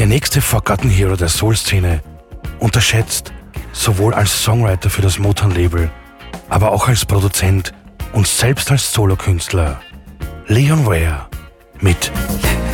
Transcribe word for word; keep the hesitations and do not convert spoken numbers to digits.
nächste Forgotten Hero der Soul-Szene, unterschätzt sowohl als Songwriter für das Motown-Label, aber auch als Produzent und selbst als Solokünstler. Leon Ware mit